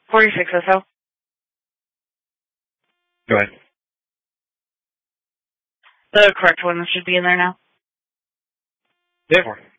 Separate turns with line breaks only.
46 SO.
Go ahead.
The correct one should be in there now.
Therefore.